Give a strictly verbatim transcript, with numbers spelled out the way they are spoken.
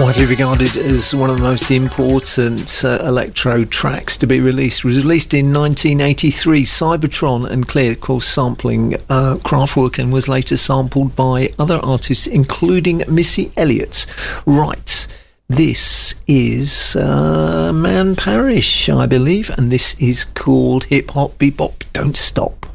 Widely regarded as one of the most important uh, electro tracks to be released. It was released in nineteen eighty-three. Cybertron and Clear, of course, sampling uh, Kraftwerk, and was later sampled by other artists, including Missy Elliott. Right, this is uh, Man Parish, I believe, and this is called Hip Hop Bebop Don't Stop.